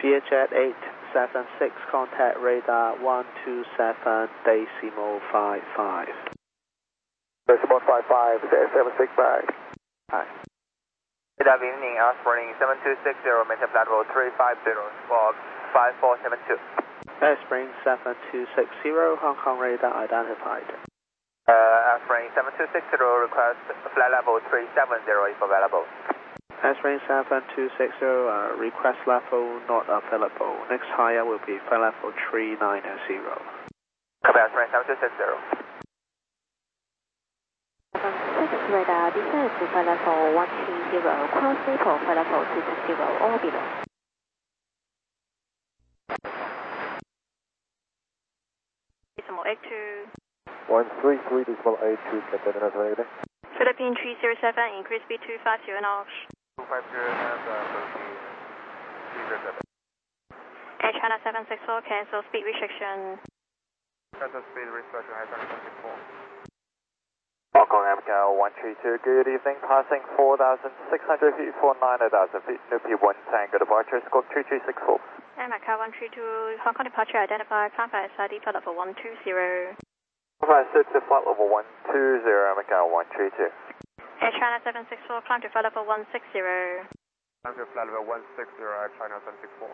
Vietjet 876, contact radar 127.55. Decimal 55, 76 back. Hi. Good evening, Osprey 7260, maintain flight level 350, squawk 5472. Spring 7260, Hong Kong radar identified. Osprey 7260, request flight level 370 if available. Spring 7260, request level not available. Next higher will be flight level 390. Copy, Osprey 7260. Radar descend to flight level 130, cross Maple, flight level 260, all below. Decimal 82. 133.82, Captain Nazareth. Philippine 307, increase speed 250 knots. 250 and Air China 764, cancel speed restriction. cancel speed restriction, high 764. Hong Kong MCAL 132, good evening, passing 4,600 feet for 9,000 feet, Nupi 1 Tango departure, squawk 3364. Air Macau 132, Hong Kong departure identified, climb by SID flight level 120. To flight level 120, Macau 132. Air China 764, climb to flight level 160. Climb to flight level 160, Air China 764.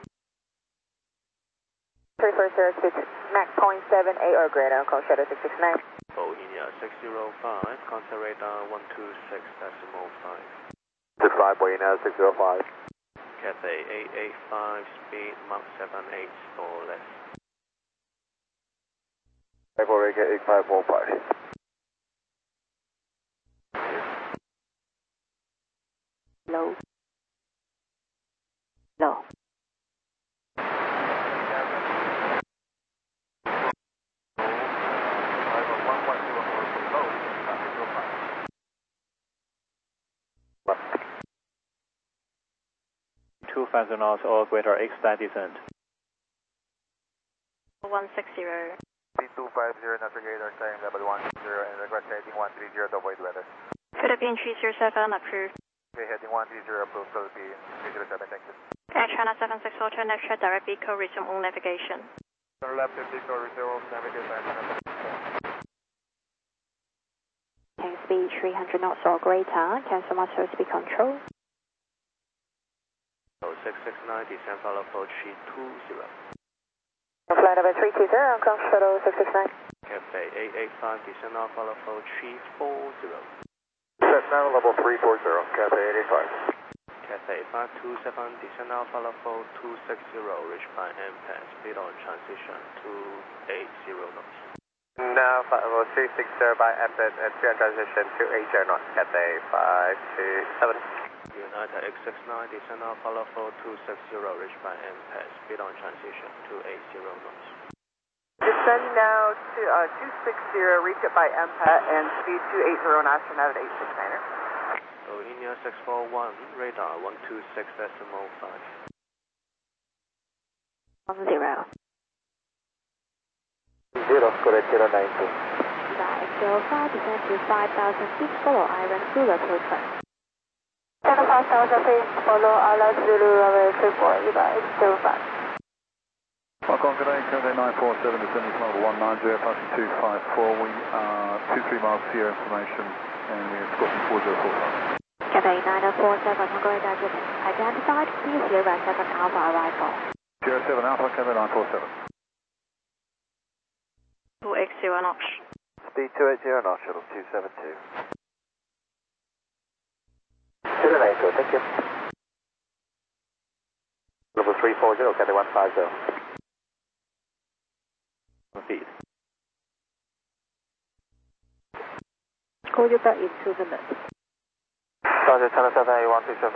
340 speed, Mach 0.78 or greater, call shadow 669. India 605, contact radar 126.5. 65, Boeing 605. Cathay 885, speed Mach 78 or less. America 8545. Low. Low. knots or greater, extend descent. 160. C250, navigator, saying level 10 and request heading 130 to avoid weather. Philippine 307 approved. Okay, heading 130 approved, Philippine 307, thank you. Air China 764, turn left, direct vehicle, resume all navigation. Turn left, vehicle, resume navigation. Tank speed 300 knots or greater, cancel master speed control. 669, descend follow for 320. Flight number 320, Hong shuttle 669. Cathay 885, descend now follow for 340. Set now level 340, Cathay 885. Cathay 527, descend now follow for 260, reach by MPAS, speed on transition 280 knots. Now flight level 360 by MPAS and speed on transition 280 knots, Cathay 527. United X69, descend now follow for 260, reach by MPAS, speed on transition 280 knots. Descend now to 260, reach it by MPAS and speed 280 knots, United 869er. So India 641, radar 126.5. 10. 0, correct 092. X05, descend to 5,000 feet, follow Iron Zulu approach right. 5,000 feet, follow Island Zulu, runway 34, X05. Hong Kong, good day, Cathay 947, descending from level 190, passing 254. We are 23 miles to your information, and we're squawking 4045. Cathay 9047, Hong Kong radar identified, please hear 7 Alpha arrival. 07 Alpha, Cathay 947. 280 knots. Speed 280 knots, shuttle 272. 292, thank you. Level 340, Cathay 150. Feet. Call you back in 2 minutes. Roger, Channel 7, A127.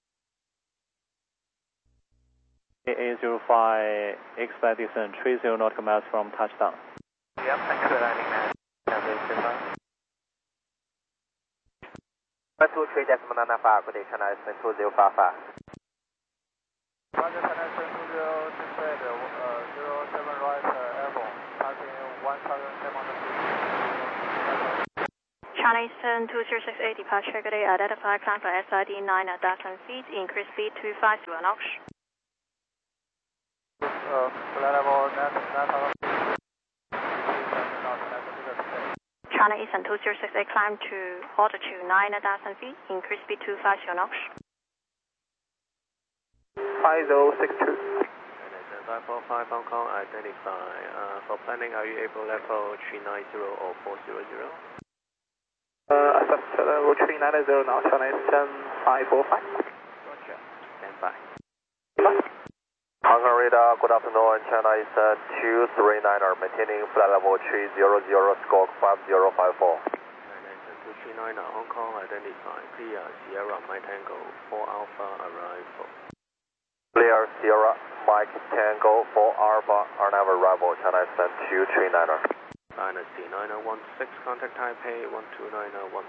AA05, expect descent 30 nautical miles from touchdown. Yep, thank you for landing now. Cathay 123.95, good day, Channel 2055. Roger, Channel 2026, 07 right, airborne, passing 1,700 feet. China Eastern 2068 departure, good day, identified, climb for SID 9,000 feet, increase speed 250 knots. flight level 9,000 feet. China Eastern 2068, climb to altitude 9,000 feet, increase speed to 50 knots. 5062. 545 Hong Kong, identify. For planning, are you able level 390 or 400? Accept level 390 now, China Eastern 545. Roger. Stand by. Hong Kong radar, good afternoon, China Eastern 239, maintaining flight level 300, score 5054. 239 Hong Kong, identify. Clear Sierra Mike Tango 4 Alpha arrival. Clear Sierra Mike Tango 4 Alpha, arrival arrival, China Eastern 239. Dynasty 9016, contact Taipei 12901.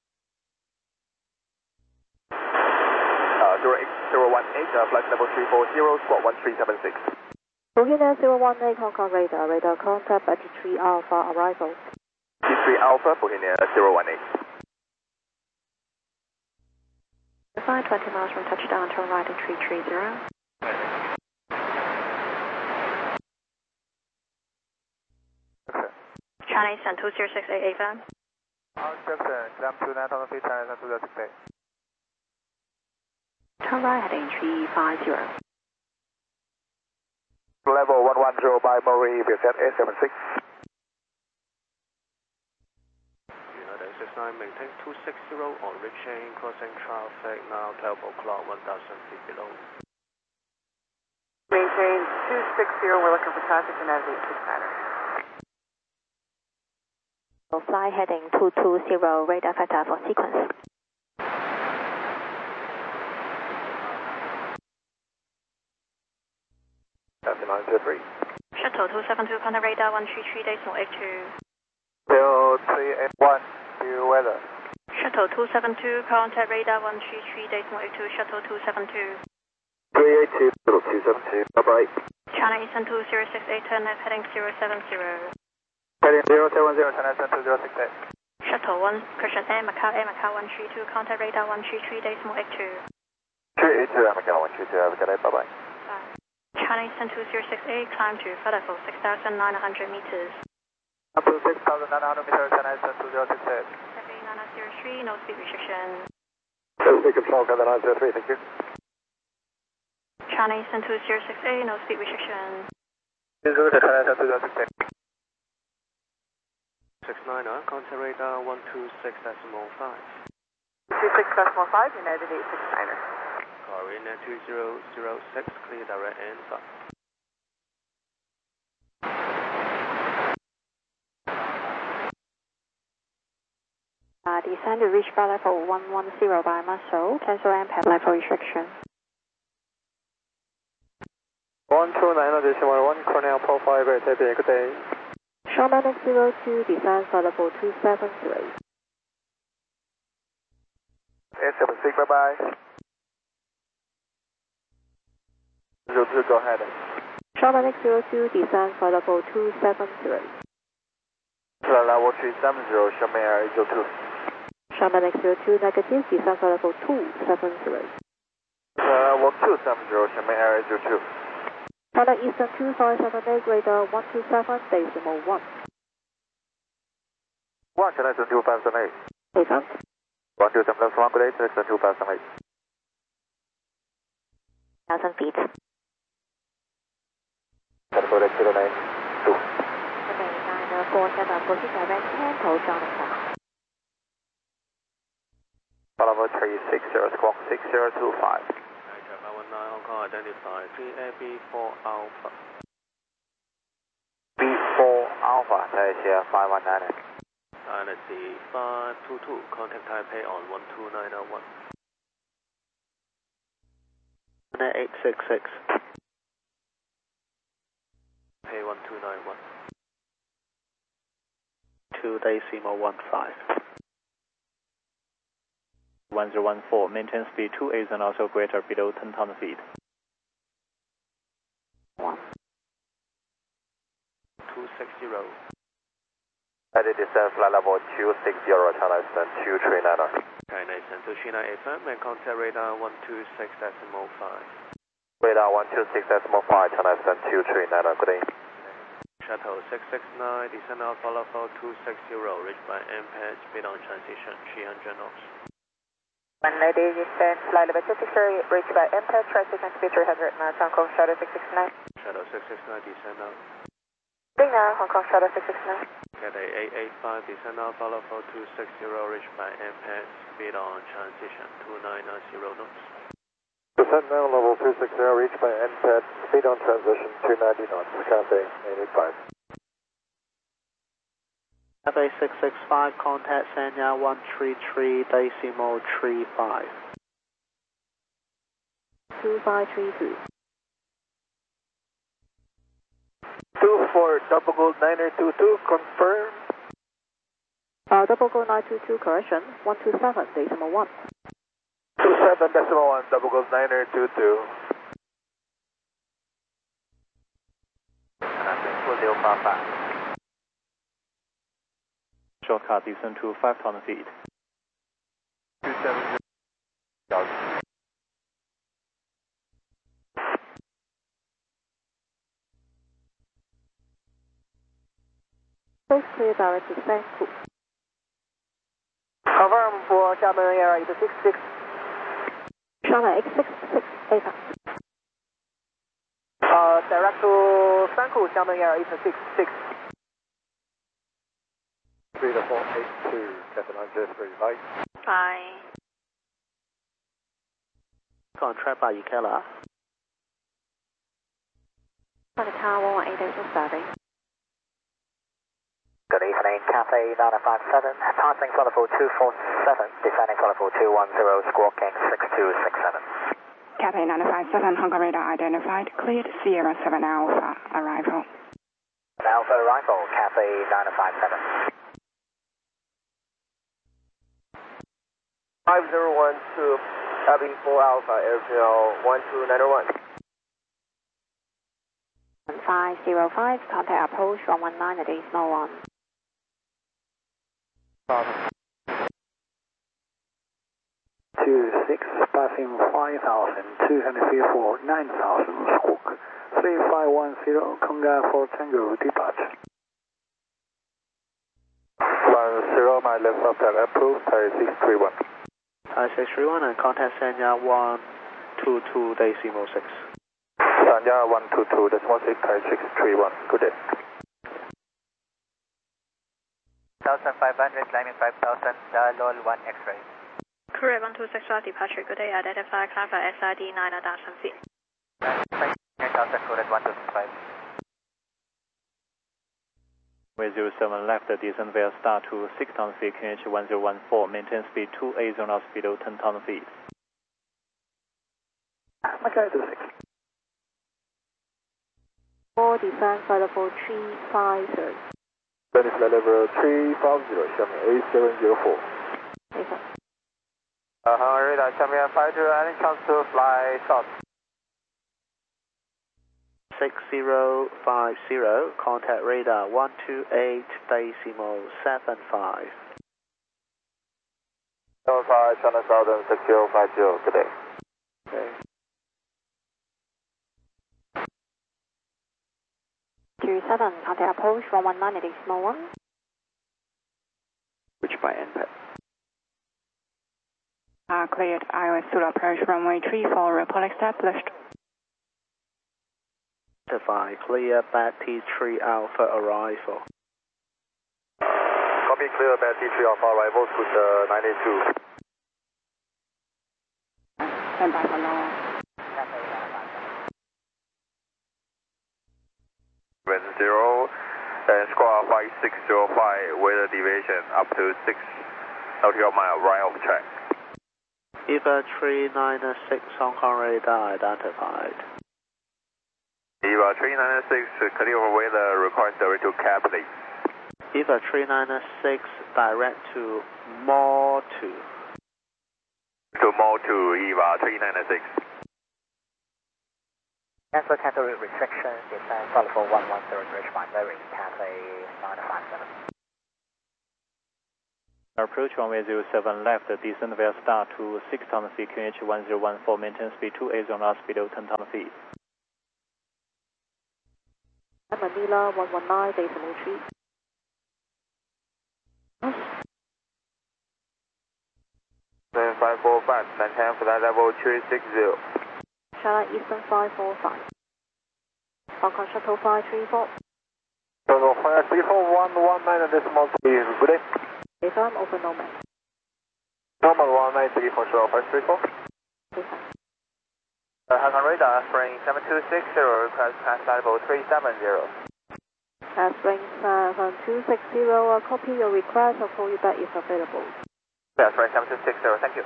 08018, flight level 340, squawk 1376. Burkina 018 Hong Kong radar, radar contact 83 Alpha arrival. 83 Alpha, Burkina 018. 520 miles from touchdown, turn right at 330. China Eastern 2068 FM. Jackson, climb to 9,000 feet, China Eastern 2068. Turn right heading 350. Level 110 by Murray, Vietjet A76. United 69, maintain 260 on reaching, crossing traffic now 12 o'clock, 1,000 feet below. Maintain 260, we're looking for traffic, United 869er. Fly heading 220, radar factor for sequence. That's 923. Shuttle 272, contact radar 133.82. Bill 381, view weather. Shuttle 272, contact radar 133.82, shuttle 272. 382, 272, bye-bye. China Eastern 2068, turn left heading 070. Heading 070, China Eastern 2068. Shuttle 1, Christian Air Macau 132, contact radar 133.82. 382, Macau 122, have a good day, bye-bye. China Eastern 2068, climb to flight level 6,900 meters. Up to 6,900 meters, China Eastern 2068. Taipei 9903, no speed restriction. Taipei Control, Gather 903, thank you. China Eastern 2068, no speed restriction. China Eastern 2068. 69, contact radar 126.5. 26.5, United 869er. Coordinate 2006, clear direct answer. Descend to reach flight level 110 by muscle, cancel MPAD level restriction. 129.1, Cornell Pro 5, Taipei, good day. Sharman X02, descend flight level 273. A76, bye-bye. 02, go ahead. Sharman X02, descend flight level 273. Flight level 370, Sharman Air 02. Sharman X02, negative, descend flight level 273. Level 270, Sharman Air 02. China Eastern 2578, radar 127.1. 1, China Eastern 2578. Affirmed. 127.1, good day, China Eastern 2578. 1,000 feet. Code X09, 2. Taipei 947, proceed direct 10, hold John and Level 360, squawk 6025. 519 Hong Kong, identify 3AB 4 Alpha. B4 Alpha, 在线519. Dynasty 522, contact Taipei on 12901. 866. Taipei 1291. 2.15. 1014, maintain speed 28 and also greater below 10,000 feet. 260. Ready descent flight level 260, China Eastern 239. China Eastern 239 FM and contact radar 126.5. Radar 126.5, China Eastern 239, good day. Shuttle 669, descend Alpha Level 260, reach by MPAD, speed on transition 300 knots. 190, descend, flight level 260, reach by MPAD, transition speed 300 knots, Hong Kong Shuttle 669. Shuttle 669, descend now. Speed now, Hong Kong Shuttle 669. Cathay 885, descend Alpha Level 260, reach by MPAD, speed on transition 2990 knots. Descend now, level 260, reach by NPAD, speed on transition 290 knots, Cathay 885. Cathay 665, contact Sanya 133.35. 2532. 24 Double Gold 922, confirm. Double Gold 922, correction, 127.1. 27.1, Double Gold 922. 4688. Shortcut descend to 5,000 feet. 270. Coast clear direct to Bangkok. Confirm for Xiamen Air 866. Xiamen 866, APAC. Direct to Bangkok, Xiamen Air 866. 3482, Captain J3, bye. Bye. Contract by Ikela. Planet Tower 880 serving. Good evening, Cathay 957, passing Singapore 247, descending Singapore 210, squawking 6267. Cathay 957, Hong Kong radar identified, cleared Sierra 7 Alpha, arrival. Alpha arrival, Cathay 957. 5012, having 4 Alpha, airfield 1291. 1505, contact approach 119 at Decimal 1. 26, passing 5,234, 9,000, squawk 3510, Conga for Tango, departure. 10, my left subtack approved, Thai 631. Thai 631 and contact Sanya 122.6. Sanya 122.6, Thai 631, good day. 1500, climbing 5000, dial 1 X-ray. Korea 126 departure, good day, identify Alpha SID 9,000 feet. 9000, coded 125. Way 07 left, descend via star to 6,000 feet, QNH 1014, maintain speed 280 knots below 10,000 feet. Okay, 26. 4 descend flight level 350. Flight level 350, Xiamen 8704. APAC. Hangar radar, Xiamen 50, any chance to fly south? 6050, contact radar 128.75. 75, China Southern 6050, good day. Okay. 27, contact approach 119 at Decimal 1. Which by NPAD? Cleared, IOS Sula approach runway 34, report established. Identify clear back T3 Alpha arrival. Copy, clear bad T3 Alpha arrival to the 982. Stand by for long. 0 and squawk 5605, weather deviation up to 6 nautical mile right of track. EVA 396 Hong Kong radar identified. EVA 396, clear for weather, requires direct to cab please. EVA 396 direct to Mall 2. To Mall 2, EVA 396. Cancel category restriction, descend Singapore 110, bridge by Mary, Cathay 957. Approach runway 07 left, descend via star to 6,000 feet, QNH 1014, maintain speed 28 knots below 10,000 feet. Manila 119, decimal 3. 7545, maintain flight level 360. China Eastern 545. Hong Kong Shuttle 534. Total fire 34119 decimal 3, good day. FM open normal. Normal 1934, show 534. Hong Kong radar, spring 7260, request pass level 370. Spring 7260, copy your request, I'll call you back if available. Yes, spring 7260, thank you.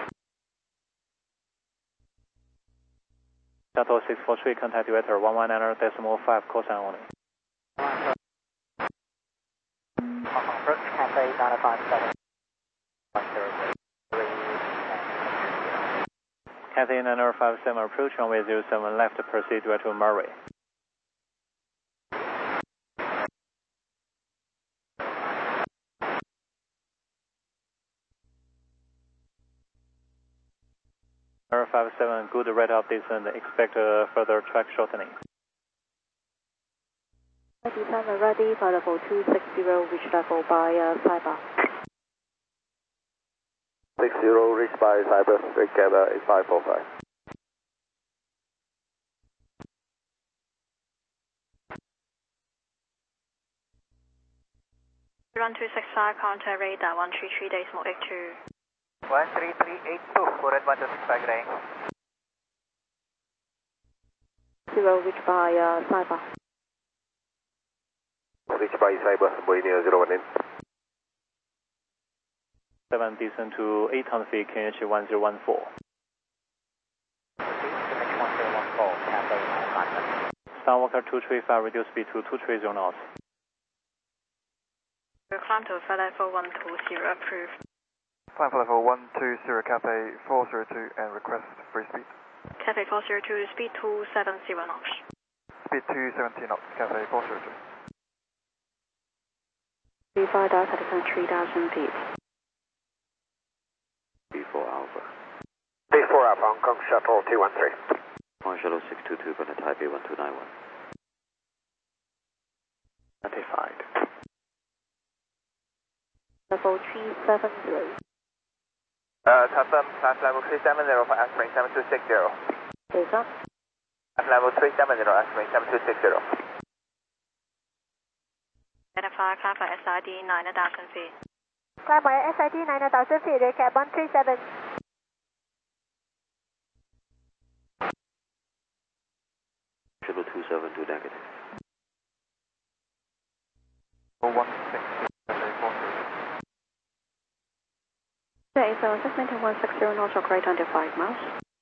Shuttle 643, contact director 119.5, call sign only. Approach Cathay 957. Cathay 9057, approach runway 07 left, proceed direct to Murray. Number 57, good rate of descent, expect further track shortening. Descent ready, flight level 260, reach level by Cyber. 60, reached by Cyber, recap 8545. Run 265, contact radar 133.82. 13382, correct 1265, good day. 0, reach by Cyber. Reached by Cyber, Meridian 01 in. 7, descend to 8,000 feet, QNH 1014. QNH 1014, Cathay 957. Skywalker 235, reduce speed to 230 knots. Climb to flight level 120, approved. Climb for level 120, Cathay 402, and request free speed. Cathay 402, speed 270 knots. Speed 270 knots, Cathay 402. V5 Delta, descend 3,000 feet. B4 Alpha. B4 Alpha, Hong Kong Shuttle 213. Hong Shuttle 622, going to Taipei 1291. Notified. Level 370. Confirm pass level 370 for Spring 7260. Descent. Pass level 370, Spring 7260. Identify, climb for SID 9,000 feet. Climb by SID 9,000 feet, recap 137. Shuttle 272 negative. 160, Cathay 402. Yeah, it's 619 160 knots, or great under 5 miles.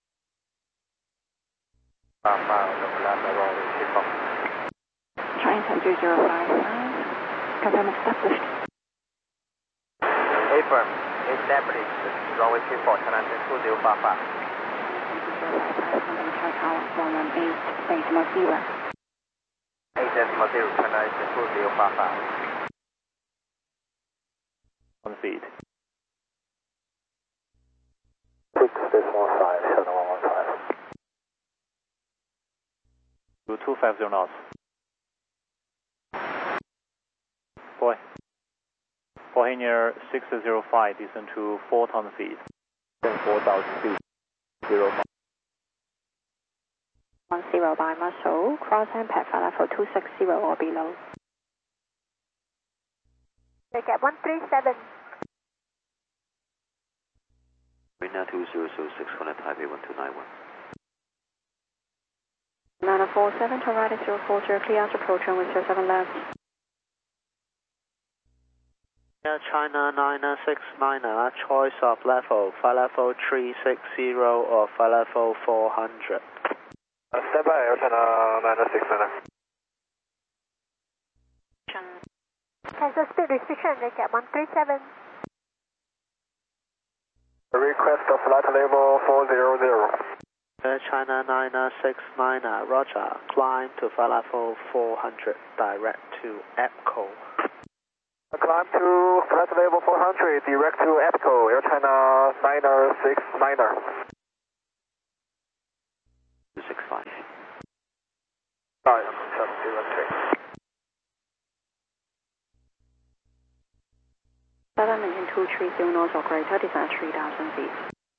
China 2055, confirm established. Affirm, established, runway 24, China 2055. 118, decimal 0. 8.0, China 2055. 1 feet. 6.5, 7115. To 250 knots. Bohemia 605, descend to 4,000 feet. 4,000 feet. 10 by muscle, cross impact flight level 260 or below. Recap 137. Marina 2006, going to Taipei 1291. 947 to right 040, clear to approach runway 07 left. China 9690, choice of level, flight level 360 or flight level 400. Stand by, China 9690. Cancel speed restriction, recap 137. Request of flight level 400. China 9690, roger, climb to flight level 400, direct to EPCO. Climb to flight level 400, direct to EPCO, Air China 969er. 265. Sorry, I'm 7213. 7 maintain 230 north or greater, descend 3,000 feet.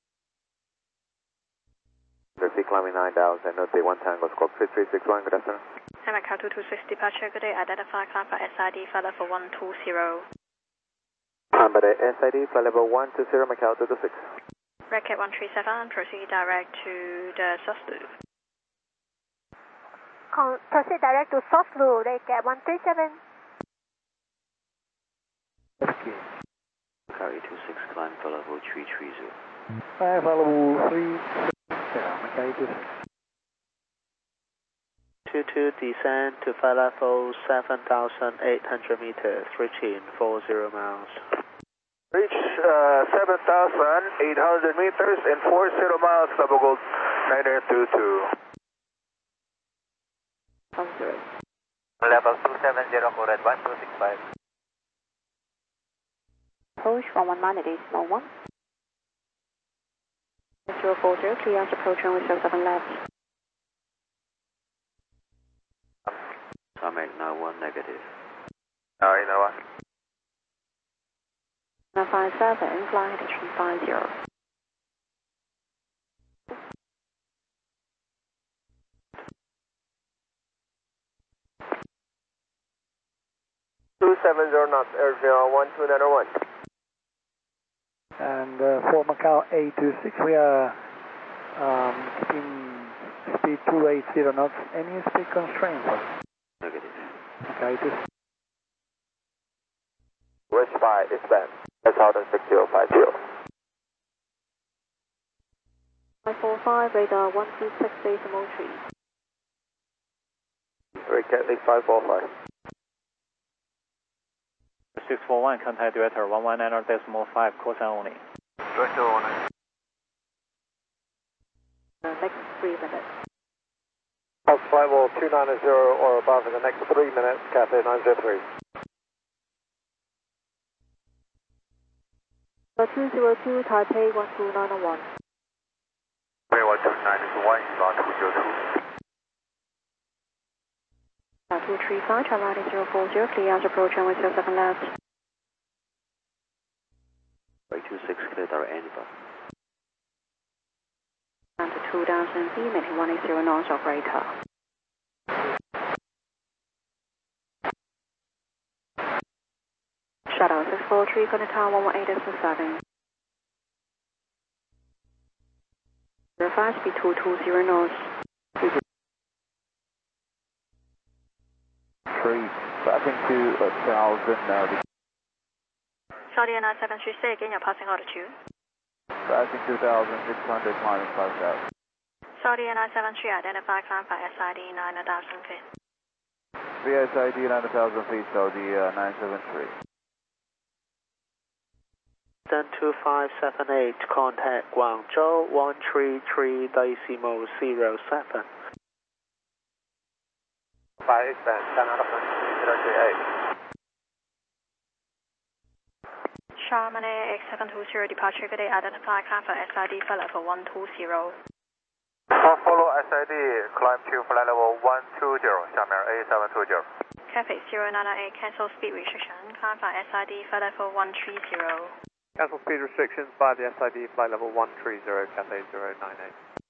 Sea climbing 9,000, note 1 Tango, squawk 3361, good afternoon. Macau 226 departure, good day, identify climb for SID, flight level 120. Climb by the SID, flight level 120, Macau 226. Red Cat 137, proceed direct to the source loop. Proceed direct to source loop, Red Cat 137. Macau 826, climb for level 330. Level 3. Macau 22 descend to flight level 7,800 meters, reaching 40 miles. Reach 7,800 meters and 40 miles, level gold 9922. Level 270, code 1265. Approach 119 decimal 1. 040, clear as approach runway 07 left. Tarmac 91 negative. You know what? 957, fly heading 350. knots, Air 01291. And for Macau 826, we are keeping speed 280 knots. Any speed constraint? Negative. Macau 826. West 5 is band. That's out of 6050. 545, radar 126 decimal 3. Red Cat 8545. 641, contact director 119.5, call sign only. Director 119. Next 3 minutes. Fox 50290 or above in the next 3 minutes, Cathay 903. 202, Taipei 12901. 129 is 202. 235, Charlie 040, clear as approach runway 07 left. 826, clear direct anybody. Down to 2,000 feet, maintain 180 knots or greater. Shuttle 643, going to tower 118.7. Verify speed 220 knots. 3, to 1,000 now. Saudi 973, say again, you're passing altitude. Passing 2,600 minus 5,000. Saudi 973, identify climb for SID 9,000 feet. VSID 9,000 feet, Saudi 973. Then 2578, contact Guangzhou 133.07. 5 is band, 10 out of 038. Charmany X720, departure, good day, identify climb for SID, flight level 120. Follow SID, climb to flight level 120, Xiamen A720. Cathay 0998, cancel speed restriction, climb for SID, flight level 130. Cancel speed restrictions by the SID flight level 130, Cathay 098.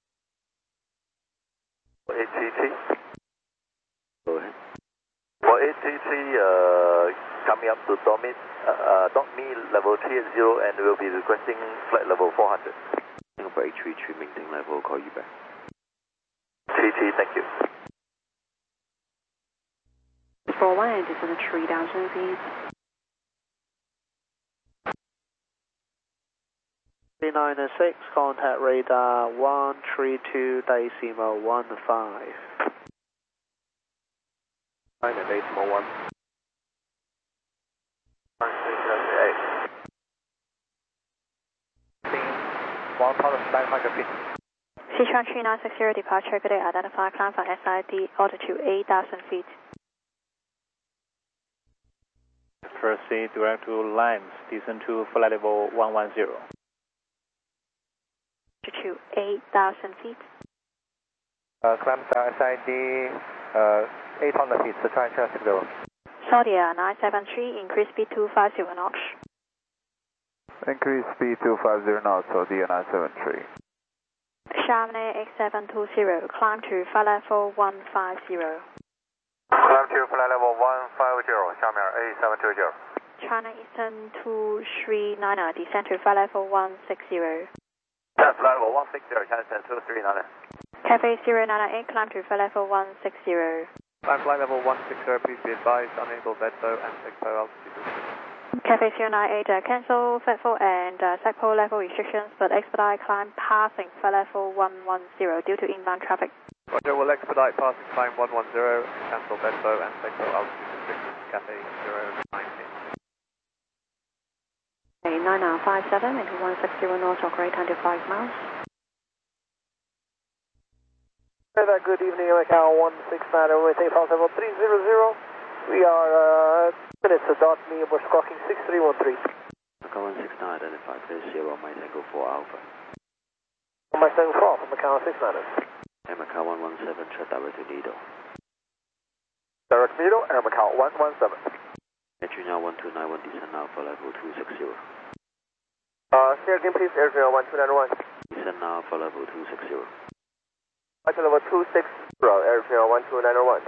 ATT. Go ahead. For ATT, coming up to Dormy level 380 and we'll be requesting flight level 400. Number 833, maintain level, call you back. TT, thank you. 41, descend 3,000 feet. 396, contact radar 132.15. 9 and 8 more 1. 1,900 feet. Sichuan 3960, departure, good day, identify climb for SID, altitude 8,000 feet. proceed direct to Limes, descend to flight level 110. To 8,000 feet. Climb SID 800 feet, Sichuan China 60. Saudia 973, increase speed to 50 knots. Increase speed to 50 knots, Saudia 973. Chamonix X720, climb to flight level 150. Climb to flight level 150, Xiamen A720. China Eastern 239, descend to flight level 160. Flight level 160, China Eastern 239. Cafe 098, climb to flight level 160. Climb flight level 160, please be advised, unable VETBO and SECPO altitude. Cafe 098, cancel FETFO and SECPO level restrictions, but expedite climb passing flight level 110 due to inbound traffic. Roger, will expedite passing climb 110, cancel VETBO and SECPO altitude restrictions, Cafe 098. 9957 into 160 north, operate 25 miles. Good evening, Macau 169, waiting for level 300. We are minutes to dot me, we're squawking 6313. Macau 169, identified, clear 0, Mike Tango 4 Alpha. Mike Tango 4 from Macau 169. Air Macau 117, check direct to Nido. Direct Nido, Air Macau 117. Entry now 1291, descend now for level 260. Say again please, Air 1291. Descend now for level 260. Flight level 260, Air 1291.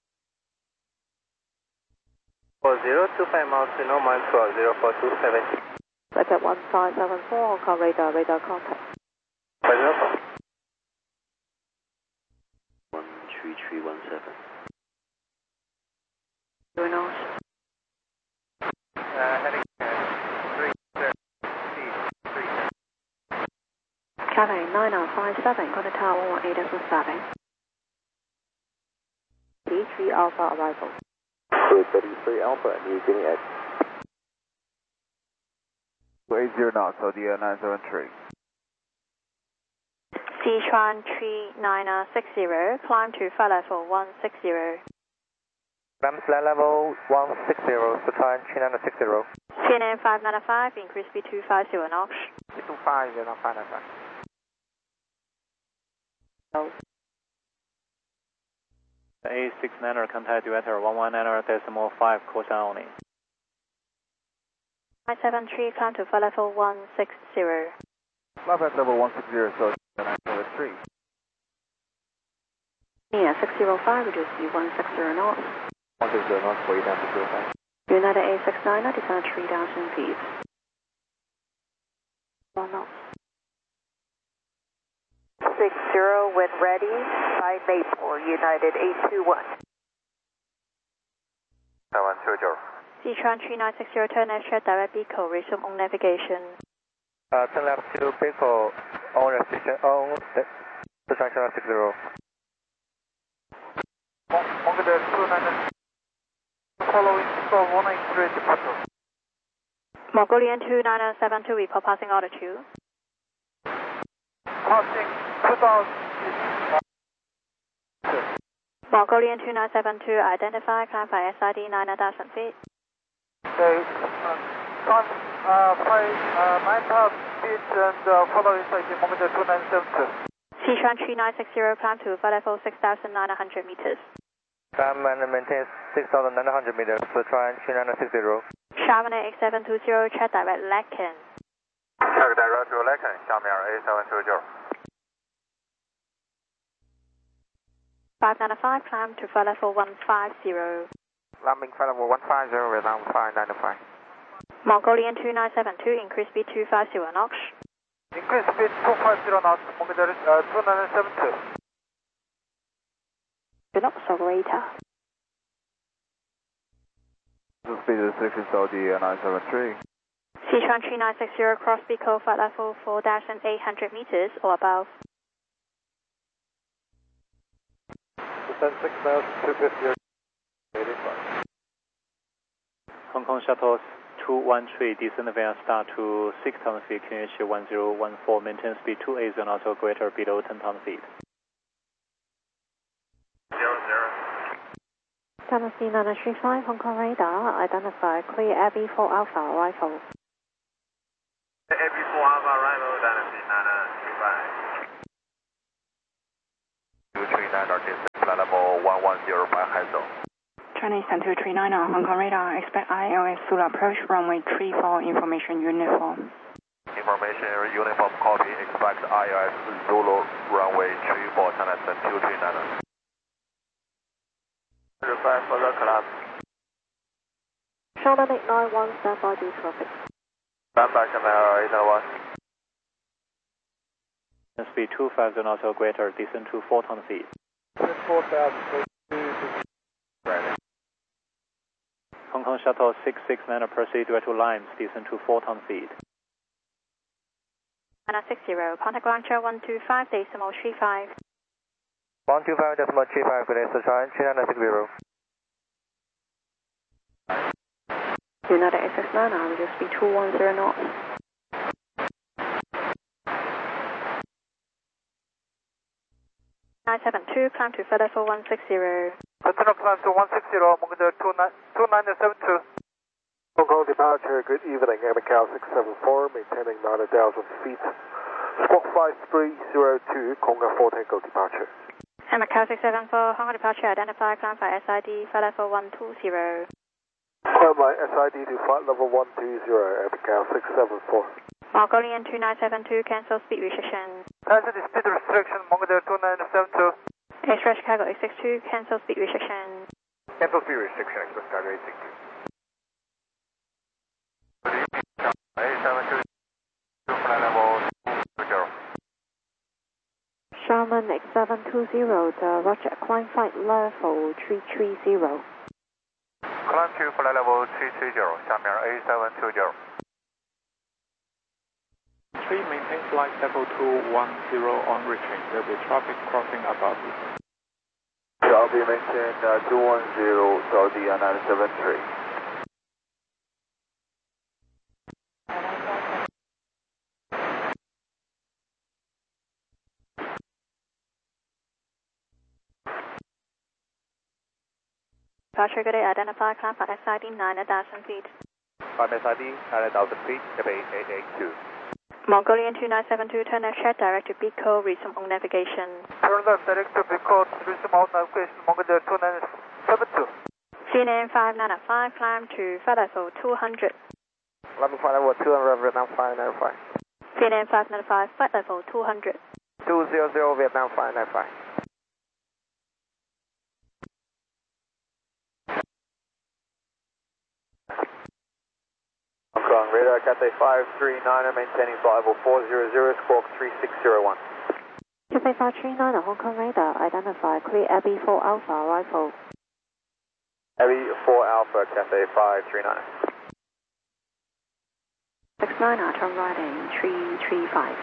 4025 miles to no mind 0427. Repeat 1574, Hong Kong radar contact. 13317. Doing on. Heading 330. Cafe 9957, contact tower 18.7. D3 Alpha arrival. 33 Alpha, New Guinea Edge. 80 knots, Saudia 973. Sichuan 3960, climb to flight level 160. Climb flight level 160, Sichuan China 60. CNN 595, increase speed to 50 knots. 250, 595. A69er contact director 119.5, caution only. 973, climb to flight level 160. Flight level 160, Saudia 973. Yeah, 605, reduce to 160 knots. 160 knots, way down to 05. United A69, descend 3,000 feet. 1 knots. 60 when ready, by Maple, United 821. 9120. Sichuan 3960, turn left, check direct Beco, resume on navigation. Turn left to Beco, on restriction, on Sichuan China 60. Mongolian 299, following 183 departure. Mongolian 2972, report passing altitude. Passing 2,000 Mongolian 2972, identify, climb by SID 9,000 feet. Okay, climb 9,000 feet and follow inside the Mongolian 2972. Sichuan 3960, climb to flight level 6,900 meters. Climb and maintain 6,900 meters, Sichuan China 60. Chamonix X720, check direct Lacan. Check direct to Lacan, Xiamen A720. 595, climb to flight level 150. Landing flight level 150, Vietnam 595. Mongolian 2972, increase speed to 50 knots. Increase speed 250 knots, Mongolian 2972. Knots operator. Speed restriction Saudi 973. Sichuan 3960, cross Beco, flight level 4,800 meters or above. Descend 6,250. 85. Hong Kong Shuttle 213, descend via start to 6,000 feet, QNH 1014, maintain speed 280 knots or greater below 10,000 feet. 00. Tennessee 935, Hong Kong radar, identify clear Abbey 4 Alpha, arrival. Abbey 4 Alpha, arrival, Tennessee 935. 239 descent, flight level 1105, Hazel. Chinese 239 Hong Kong radar, expect ILS Sula approach runway 34, information uniform. Information uniform copy, expect ILS Zulu runway 34, China 239. 5 for the club. Shannon 891, stand by due traffic. Stand by Channel 891. Speed 250 knots or greater, descend to 4,000 feet. 4,000 feet. Ready. Hong Kong Shuttle 669 proceed direct to Limes, descend to 4,000 feet. China 60, contact ground chair 125.35. 125.35, good day, Sichuan, China 60. United SS9, I'm just be 210 knots. 972, climb to further for 160. Continue climb to 160, Mongol 2972. Hong Kong departure, good evening, Macau 674, maintaining 9,000 feet. Squawk 5302, Conga 4 Tango departure. Macau 674, Hong Kong departure, identify, climb by SID, flight level 120. Climb by SID to flight level 120, Macau 674. Mongolian 2972, cancel speed restriction. Cancel the speed restriction, Mongol 2972. Express Chicago 862, cancel speed restriction. Cancel speed restriction, Express Chicago 862. 872, flight level 220. Sharman 8720, Roger, climb flight level 330. Climb to flight level 330, 下面8720。 3, maintain flight level 210 on reaching. There will be traffic crossing above you. Shall be maintained 210, Saudi 973. Departure good day, identify, climb by SID 9,000 feet. Climb SID 9,000 feet, Quebec 882. Mongolian 2972, turn left shed direct to Biko, resume on navigation. Turn left direct to Biko, resume on navigation, Mongol 2972. CNN 595, climb to flight level 200. Level flight level 200, Vietnam 595. CNN 595, flight level 200. 200, Vietnam 595. Hong Kong radar Cathay 539, maintaining flight level 400, squawk 3601. Cathay 539, Hong Kong radar, identify clear Abbey 4 Alpha, arrival. Abbey 4 Alpha, Cathay 539. 69, turn right in 335.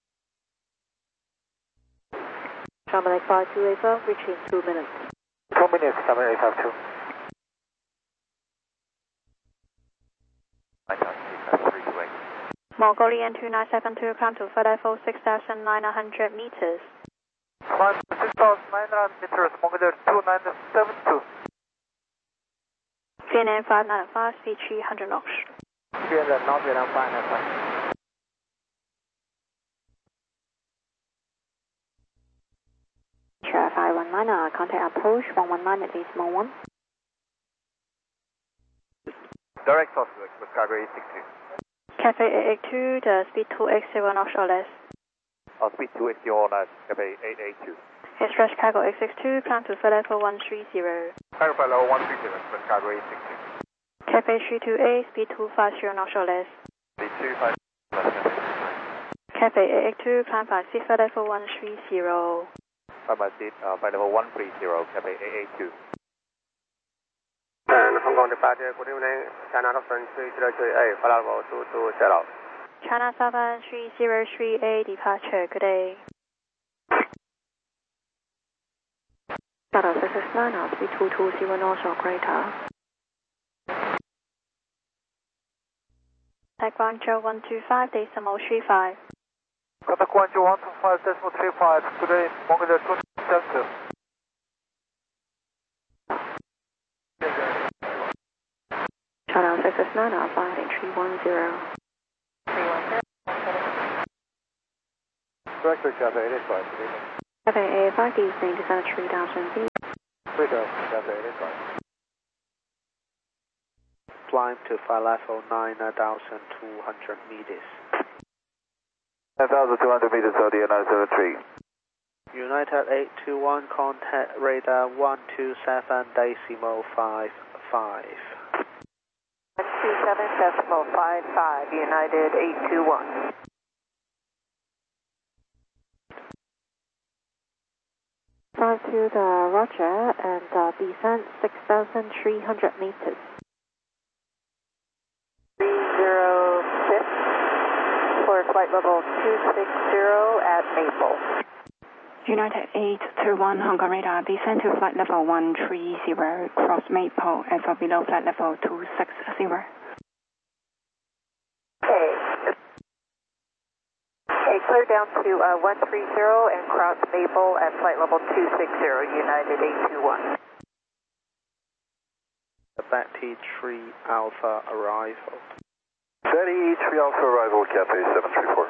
Sharman 8528, reaching 2 minutes. 2 minutes, Sharman 852. Mongolian 2972, climb to flight level 6,900 meters. Climb to 6,900 meters, Mongol 2972. CNN 595, speed 300 knots. 300 knots, Vietnam 595. Sierra 519, contact approach 119 at least 1. Direct source to Express Cargo 862. Cafe 882, the speed 280 knots or less. Speed 280 or less, Cafe 882. Express Chicago 862, climb to flight level 130. Cargo flight level 130, Express Cargo 862. Cafe 328, speed 250 knots or less. Speed 250 Cafe 882, climb by seat flight level 130. Climb by seat, flight level 130, Cafe 882. And Hong Kong departure, good evening, China Southern 3038, flight level 2270. China Southern 3038, departure, good day. Data 669, speed 220 knots or greater. Contact Guangzhou 125.35. Contact Guangzhou 125.35, good day, Mongol 272. 669 Alpha heading 310. 310. Director Cathay 885, good evening. Cathay 885, evening, descend 3000 feet. Radar Cathay 885. Climb to flight level 9,200 meters. 9,200 meters, Saudi United 73. United 821, contact radar 127.55. 127.55, United 821. Fly to the Roger and descend 6,300 meters. 306 for flight level 260 at Maple. United 821 Hong Kong radar, descend to flight level 130, cross Maple and for below flight level 260. Okay, clear down to 130 and cross Maple at flight level 260, United 821. Betty 3 Alpha arrival. Betty 3 Alpha arrival, Cathay 734.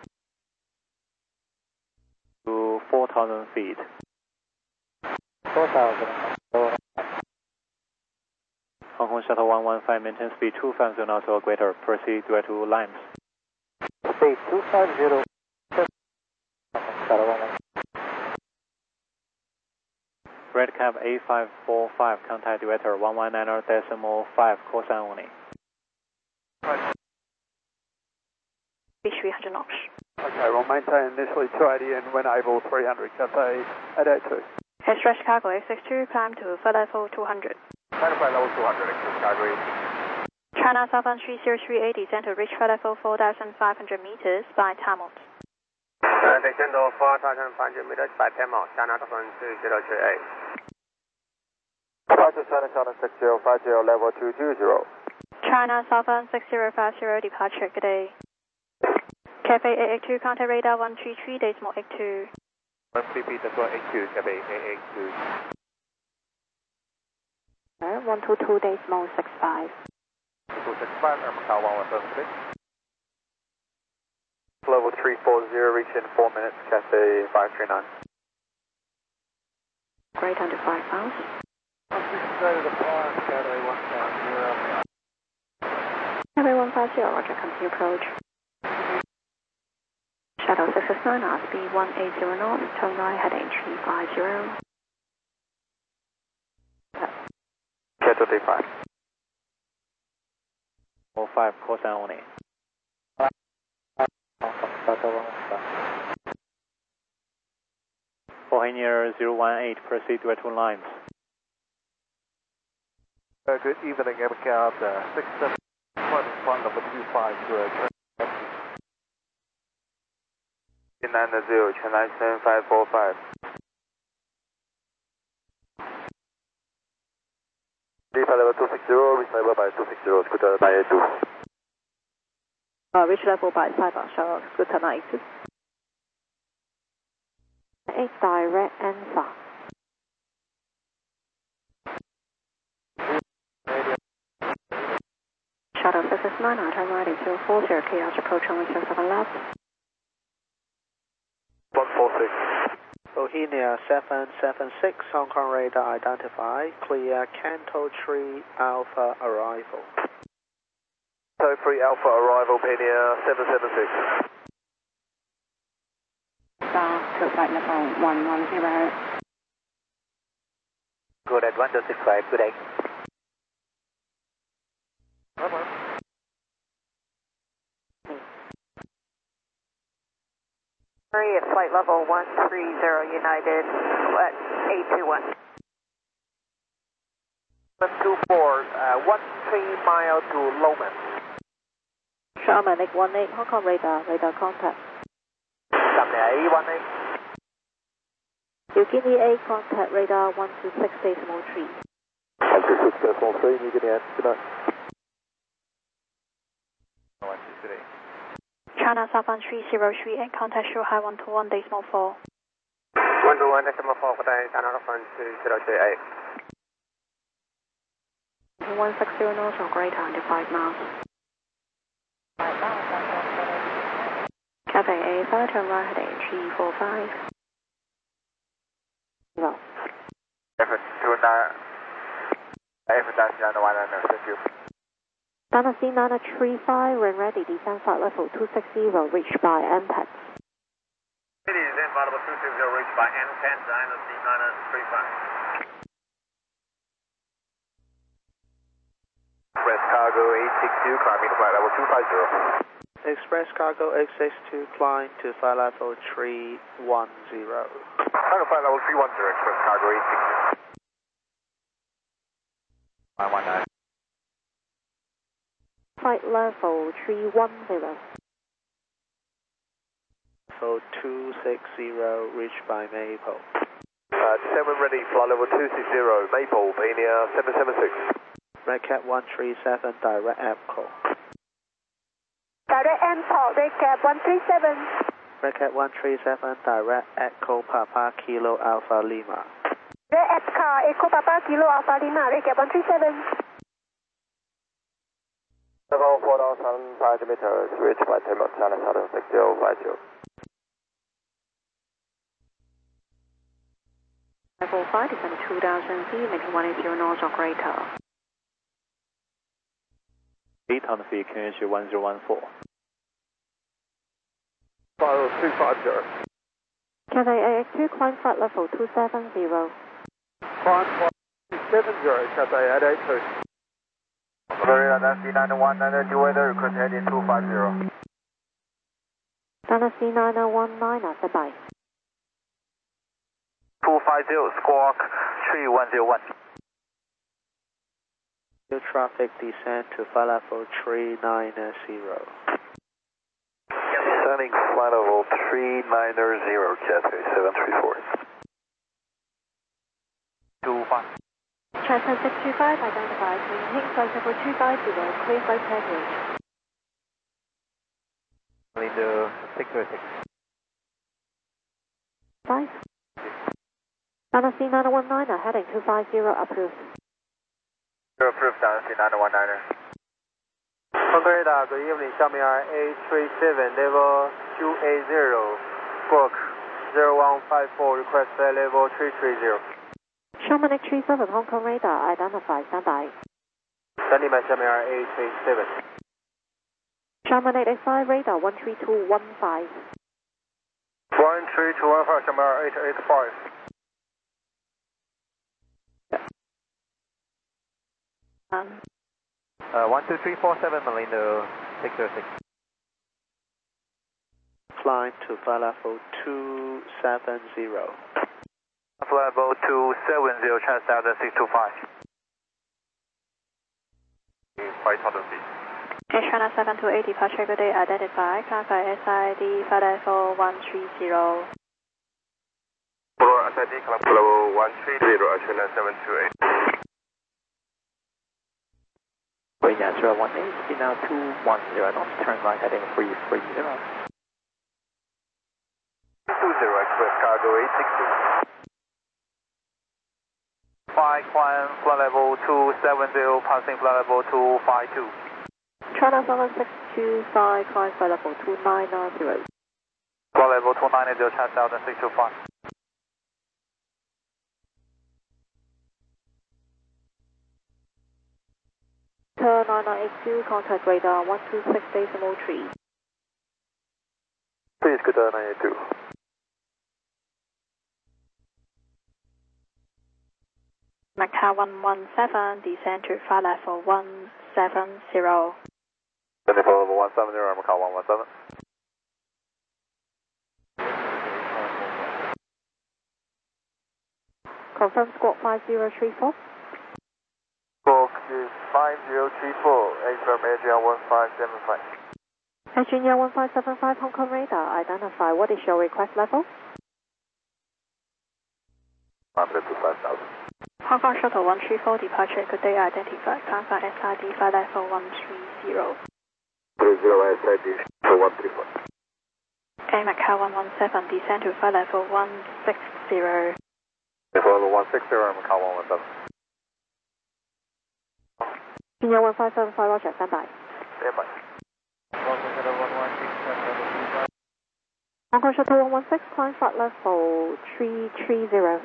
To 4,000 feet. 4,000. Hong Kong Shuttle 115, maintain speed 250 knots or greater. Proceed direct to Limes. Speed 250. Red Cap 8545, contact director 119.5 cosine only. Speed 300 knots. Okay, we'll maintain initially 280 and when able 300, Cathay 882. Express Chicago 862, climb to flight level 200. Flight level 200, Express Chicago. China Southern 30380, descend to reach flight level 4,500 meters by Tamont. Descend to 4,500 meters by Tamont, China Southern 30380. Departure China Southern 6050, level 220. China Southern 6050, departure, good day. Cathay 882, contact radar 133.82. 133.82, Cathay 882. 122.65. 265, Macau 1176. Level 340, reach in 4 minutes, Cathay 539. Great under 5 miles. Cathay 150, Roger, continue approach. Shuttle 669, speed 180 knots, turn right heading 350. Cathay 5. 05 cosine only. Pioneer 018, proceed direct to Limes. Good evening, Macau 67, flight number 250. 990, Chennai 7545. Flight level 260, reach level by 260, scooter 982. Reach level by 5 shuttle, scooter 982. 8 direct and fast. Shuttle 669, turn right into 40, KH approach on 17 left. 146. Bohemia 776, Hong Kong radar identified. Clear Canto 3 Alpha arrival. Canto 3 Alpha arrival, Bohemia 776. Start to flight level 110. Good at 1265, good day. At flight level 130, United at 821. 124, 13 mile to Lowman. Sharman 818, Hong Kong radar contact. 18. Eugenie 8, contact radar 126.3. 126.3, New Guinea, good night. China Southern 303 and contact Shanghai 121.4. 121.4 for the China Southern 2038. 160 knots or greater under 5 miles. Cathay A, fire turn right heading 345. Well. F-919, thank you. Dana C935, when ready, descend flight level 260, reached by MPAT. Descend flight level 260, reached by MPAT, Dana C935. Express Cargo 862, climbing to flight level 250. Express Cargo 862, climb to flight level 310. Climb to flight level 310, Express Cargo 862. 919. Flight level 310. Level 260, reached by Maple. Descend when ready, flight level 260, Maple, Pania 776. Red Cat 137, direct APCO. Direct MPAL, Red Cat 137. Red Cat 137, direct Echo Papa Kilo Alpha Lima. Red Car, Echo Papa Kilo Alpha Lima, Red Cat 137. Level 4,500 meters, reached by Thermal China Southern 6050. Level 5, descend 2,000 feet, make 180 knots or greater. 800 feet, QNH 1014. Flight level 250. Cathay AX2, climb flight level 270. Climb flight 270, Cathay 882. Florida, Nancy 919, weather, request heading 250. Dana C919, standby. 250, Squawk 3101. New traffic descend to flight level 390. Descending flight level 390, Cathay 734. 25. Transfer 625, identified. Maintain flight level 250, clear flight package. Window 606. 5. Dana C919, heading 250, approved. Approved, Dana C919. Congrata, good evening, Xiaomi A37, level 280, squawk 0154, request flight level 330. Xiaomi X37, Hong Kong radar, identified, standby. Standing by Xiaomi A37. Xiaomi 885 radar, 13215. 13215, Xiaomi 885. 12347, Malindo 606. Climb to flight level 270. Flight level 270, Transdown 625. 5,000 feet. China 728, departure good day, identify, climb by SID, flight level 130. For SID, climb level 130, China 728. Wind 018, speed now 210 knots, turn right heading 330. 20, Express Cargo 862. 5, climb flight level 270, passing flight level 252. China 7625, climb flight level 2990. Flight level 290, Transdown 625. Turn 9982, contact radar 126.3. Please, good 982. Macau 117, descend to flight level 170. Descending flight level 170, Macau 117. Confirm squawk 5034. Squawk is 5034, affirm Adrian 1575. Adrian 1575, Hong Kong radar, identify. What is your request level? 500 to 5,000. Hong Kong Shuttle 134, departure good day, identify, climb by SID, flight level 130. 30 SID, for 134. Macau 117, descend to flight level 160. Flight level 160, Macau 117. Senior 1575 Roger, stand by. Stand by. Hong Kong Shuttle 116, climb flight level 330.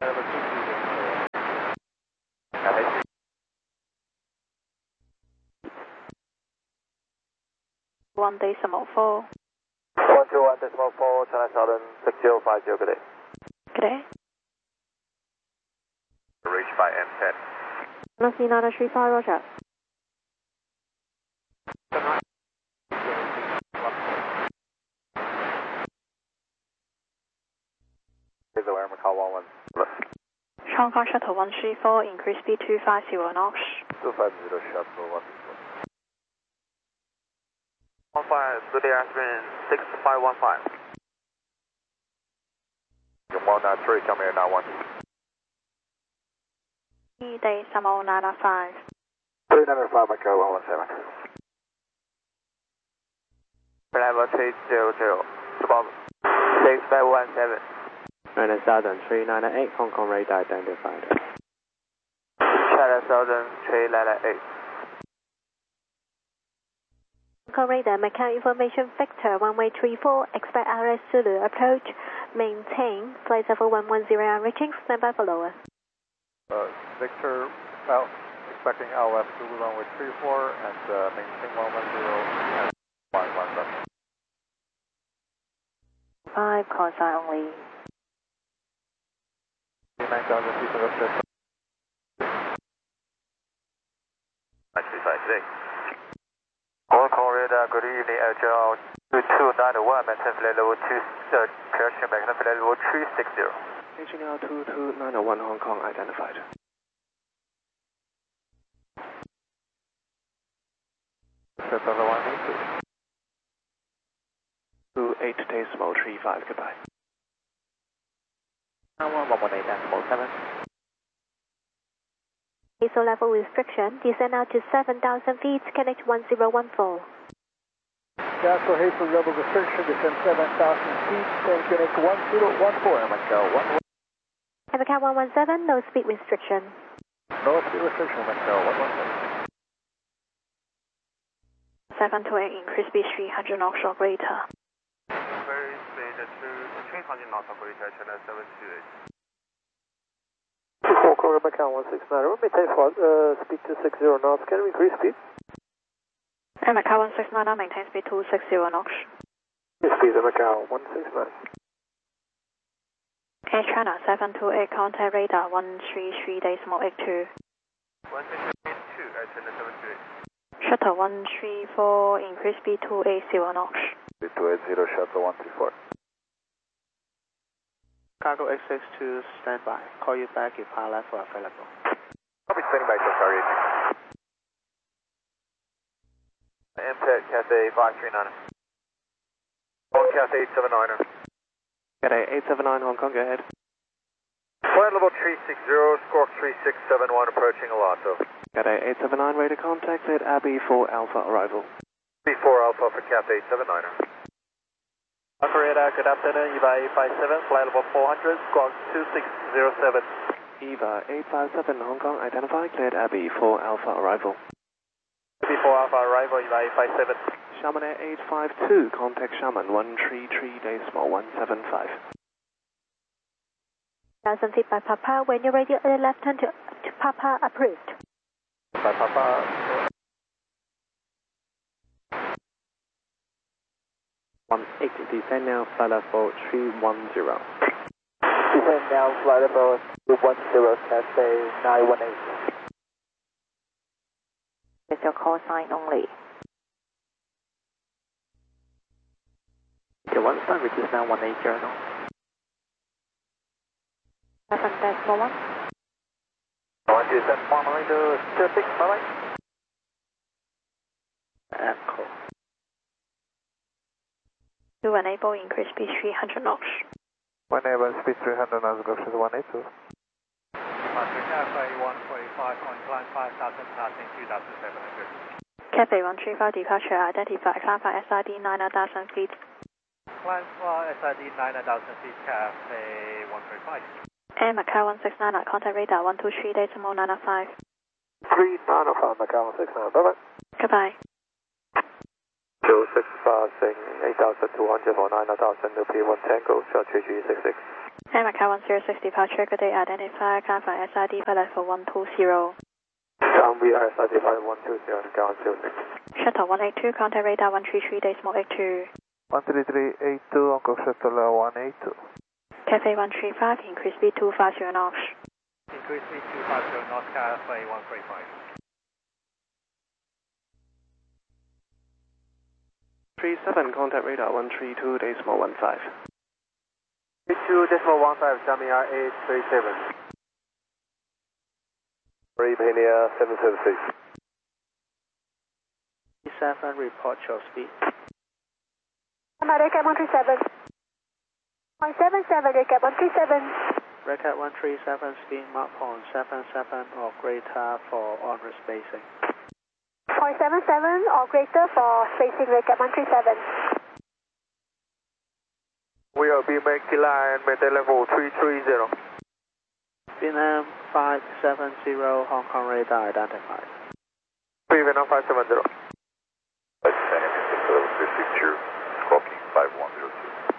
One decimal 4. 121.4, China Southern 6050, good day. Good day. Reached by M10. Nancy 935 Roger. Macau 11. Hong Kong Shuttle 134, increase speed 250 knots. 250 Shuttle 134. 15, good day, Aspen 6515. Good morning, 3, come here, now 1. decimal 905. 395 Macau 117. Level 300, about 6517. China Southern 398, Hong Kong radar identified. China Southern 398. Hong Kong radar, Macau information vector, runway 34, expect RS Zulu approach, maintain, flight level 110 reaching, stand by for lower. Victor, expecting LF Zulu runway 34 and maintain 110 517. 5, call sign only. 9,000 feet of upset. 935 Hong Kong radar, good evening, Agile 2291, maintain flight level 2, correction, maintain flight level 360. Engineer 22901, Hong Kong identified. Set on the 182. 28 decimal 35, goodbye. 118 decimal 7. ISO level restriction, descend out to 7,000 feet, connect 1014. Castle Hazel level restriction, descend 7,000 feet, and connect 1014, Macau 11. Macau 117, no speed restriction. No speed restriction, Macau 117. 728, increase speed 300 knots or greater. Very speed 300 knots or greater, China 728. Hong Kong Macau 169, maintain flight, speed 260 knots, can we increase speed? Macau 169, maintain speed 260 knots. Speed Macau 169. Air China 728, contact radar 133 decimal 82. 132, China 728. Shuttle 134, increase speed 280 knots. Speed 280, Shuttle 134. Cargo XX2 standby. Call you back if high level available. I'll be standing by till target. MTEC Cathay 539. On Cathay 879. Cathay 879, Hong Kong, go ahead. Flight level 360, squawk 3671, approaching Alonso. Cathay 879, radar contact at Abbey 4 Alpha arrival. B4 Alpha for Cathay 879. Operator, good afternoon, EVA 857, flight level 400, squawk 2607. EVA 857, Hong Kong, identified, cleared Abbey 4 Alpha arrival. B4 Alpha arrival, EVA 857. Xiamen Air 852, contact Xiamen 133 decimal 175. 1,000 feet by Papa, when you're ready, left turn to Papa, approved. By Papa. 18, descend now, flight level 310. Descend now, flight level 210, Cathay 918. It's your call sign only. Okay, 1 star, which is now 180 now. 7 decimal 1. 127, formally to 26, bye-bye. Echo. To enable, increase speed 300 knots. 181, speed 300 knots, go to the 182. Cathay 145 on climb 5,000, passing 2,700. Cathay 135, departure identified, climb for SID 9,000 feet. Climb for SID 9,000 feet, Cathay 135. Air Macau 169, contact radar 123 decimal 905. 3905 Macau 69, bye-bye. Goodbye. 06 passing 8,200 for 9,000 P1 Tango, short 3366. Air Macau 1060 departure, good day, identify, clarify SID for level 120. We are SID 120, Macau 06. Shuttle 182, contact radar 133.82. 13382, Hong Kong Shuttle 182. Cafe 135, increase speed 250 knots. Increase speed 250 knots, Cafe 135. 37, contact radar 132.15. 32.15, Jamia 837. Penia 776. 7, report your speed. Recap 137. 177, recap 137. Recap 137, speed Mach 0.77 or greater for on-route spacing. 0.77 or greater for spacing, recap 137. We are BMX line, maintain level 330. Vietnam 570, Hong Kong radar identified. Vietnam 570. Squawking 5102.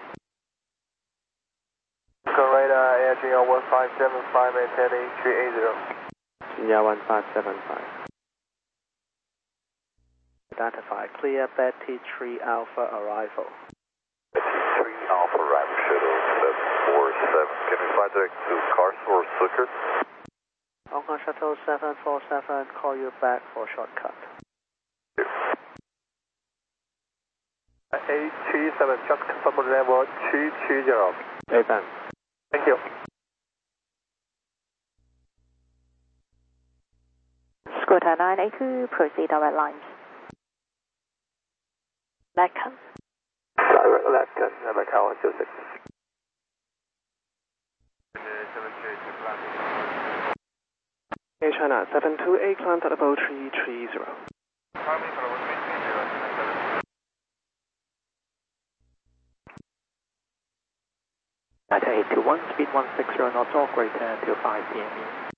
Hong Kong radar, Air Junior 1575, maintaining 380. Junior 1575. Identified. Clear Betty 3 Alpha arrival. Betty 3 Alpha arrival, shuttle 747. Can we fly direct to Cars or Stuttgart? Hong Kong Shuttle 747, call you back for shortcut. 837, just confirm level 220. Japan. Thank you. Scooter 982, proceed direct lines. Lacan. Direct Lacan, Macau 126. Air China 728, climb at about 330. Delta 821, speed 160 knots, all greater until 5 p.m.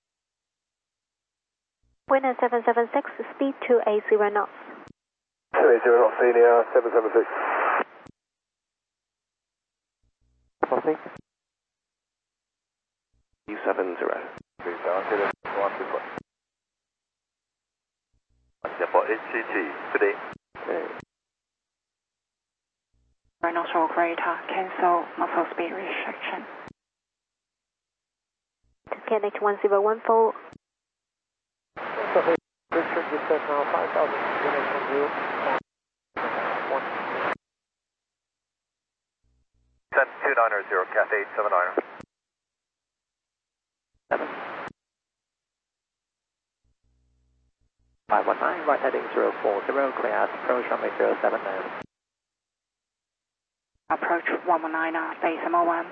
Winner 776, speed 280 knots. 280 knots, senior 776. Something? 370. Please down to the 124. For HCG today. Reynolds Roll greater, cancel muffle speed restriction. KNH 1014. Restrict distance now 5,000, KNH 10. 290, Cathay 879. 519, right heading 040, clear at approach runway 079. Approach 119, decimal 1.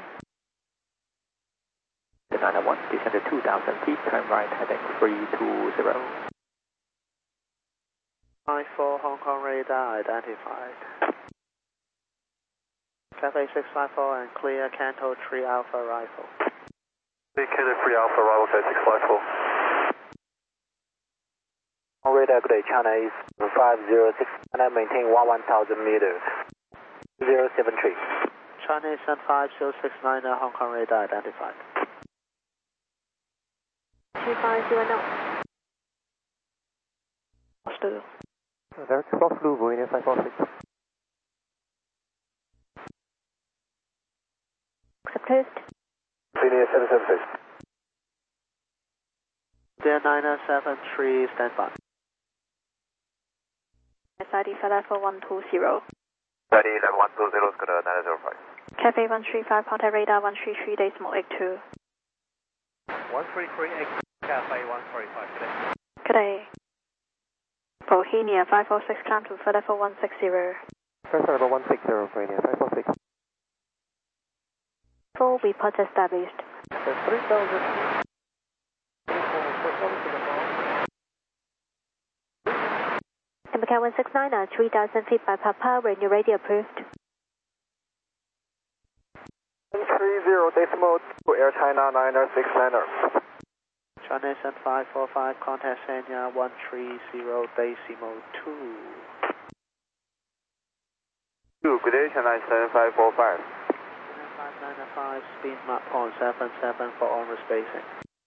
901, descend to 2,000 feet, turn right heading 320. 54 Hong Kong radar identified. Cafe 654 and clear Canto 3 Alpha arrival. Canto 3 Alpha arrival, Cafe 654. On radar, good day, China is 506, and I maintain 1,000 meters. 073. China is 5069, Hong Kong radar identified. 250 knots. Hostel. Direct cross Luvo in 546. Accepted. Senior 776. Dear 973, stand by. SID for level 120. SID 120, go to 905. Cafe 135, contact radar 133.82. 133X, Cafe 145 today. Good day. Bohemia 546, climb to for level 160. First level 160, Bohemia 546. Full report established. 3,000. Macau 169, 3,000 feet by Papa, when you're ready, approved. 30 decimal to Air China 969er. China Sun 545, contact Sanya 130.2. Good day, China Sun 545. 595, speed map on 77 for onward spacing.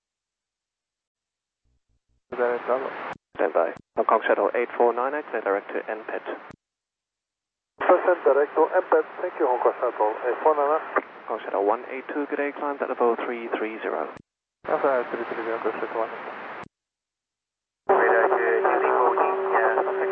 Stand by. Hong Kong Shuttle 849, exit direct to NPET. First direct to NPET, thank you Hong Kong Shuttle 849. Hong Kong Shuttle 182, good day, climb at level 330. Alpha 330, good shuttle 1. Radar here, using Bohemia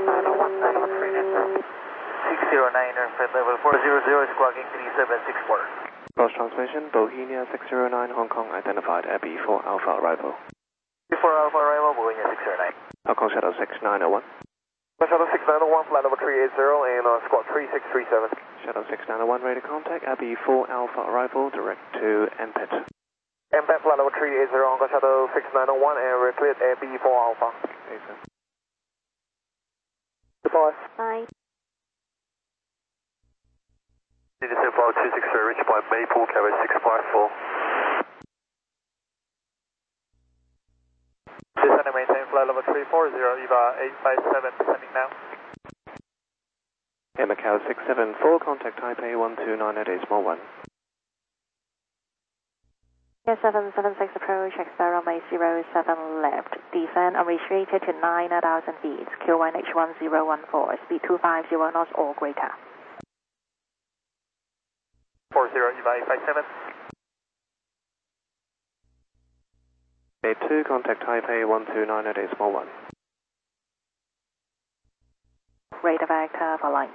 609er, flight level 400, squawking 3764. Cross transmission, Bohemia 609, Hong Kong identified, Abbey 4 Alpha arrival. Before Alpha arrival, Bohemia 609. Hong Kong Shuttle 6901. Shuttle 6901, flight level 380 and squawk 3637. Shuttle 6901, radar contact, Abbey 4 Alpha arrival, direct to NPET. NPET, flight level 380, Hong Kong Shuttle 6901, and we're cleared Abbey 4 Alpha. Okay, sir. Goodbye. Bye. Citizen 5263, reach by Maple, Cabin 654. Descend and maintain flight level 340, EVA 857, descending now. Air Macau 674, contact Taipei 129 at Small 1. Air 776 approach, expect runway 07 left, descend unrestricted to 9,000 feet, Q1H1014, speed 250 knots or greater. 40, EVA 857. A2, contact Taipei 129 at Small 1. Radar vector for lines.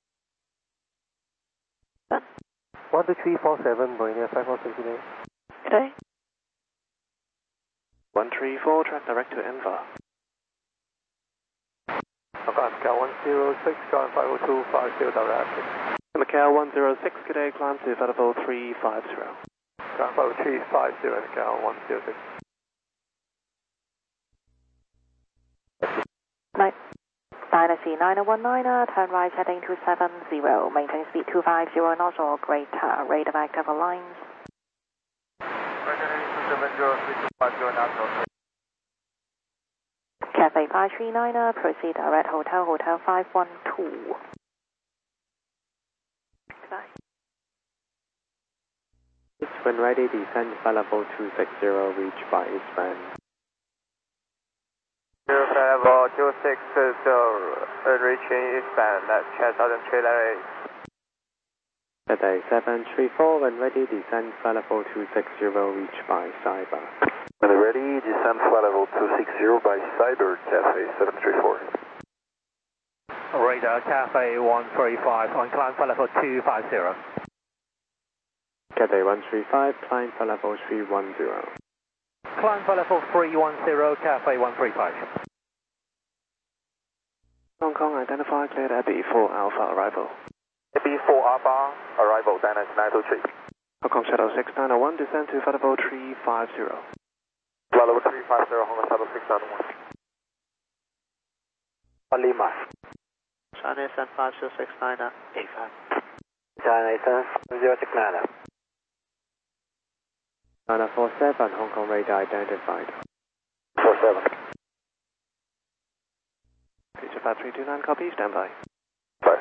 12347, Bohemia 546 today. Good day. 134, track direct to Enva. Macau 106, John 502, 50 direct. Macau 106, good day, climb to level 350. John 503, 50, Macau 106. Night. Dynasty 9019, turn right heading 270, maintain speed 250 knots or greater, radar vector for lines. Cathay 539, proceed direct Hotel 512. Goodbye. When ready, descend flight level 260, reach by Eastbound. Level 260, reaching eastbound, left chest out and trailer 8. Cathay 734, when ready, descend flight level 260, reach by Cyber. When ready, descend flight level 260 by Cyber, Cathay 734. Radar, Cathay 135, on climb flight level 250. Cathay 135, climb flight level 310. Climb flight level 310, Cathay 135. Hong Kong identified, cleared Abbey 4 Alpha arrival. Abbey 4 Alpha, arrival, Dynasty 923. Hong Kong Shuttle 6901, descend to flight level 350. Flight level 350, Hong Kong Shuttle 6901. Lima. China Sun 5069, 85. China Sun 069. China 47, Hong Kong radar identified. 47. Future 5329, copy, standby. Bye.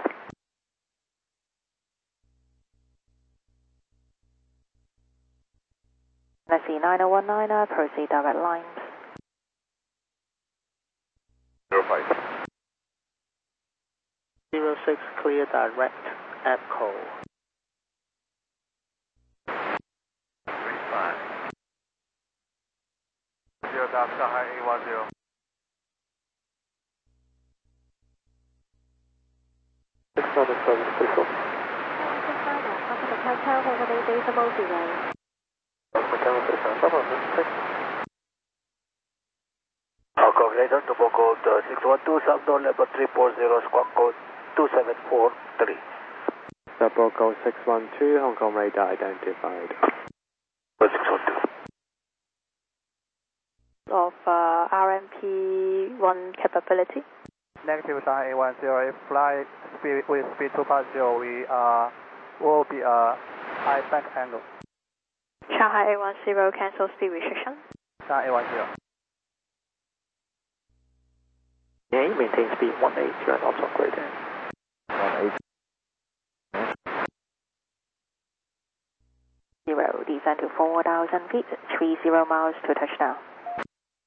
Dynasty 9019, proceed direct lines. 05. 06, clear direct, APCO. 35. 0 Shanghai A10. Calculator to book code 612, subdoor level 340, squawk code 2743. Double code 612, Hong Kong radar identified. 612. Of RMP 1 capability. Negative Shanghai A10, if fly speed with speed 250, we will be a high back angle. Shanghai A10, cancel speed restriction. Star A10. Okay, maintain speed 18 knots on Great Dane. 0, descend to 4,000 feet, 30 miles to touchdown.